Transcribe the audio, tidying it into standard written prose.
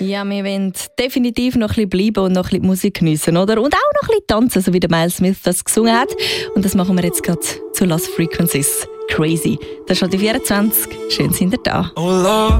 Ja, wir wollen definitiv noch ein bisschen bleiben und noch ein bisschen Musik geniessen, oder? Und auch noch ein bisschen tanzen, so wie der Miles Smith das gesungen hat. Und das machen wir jetzt gerade zu Lost Frequencies. Crazy. Das ist schon die 24. Schön, sind ihr da. Oh Lord.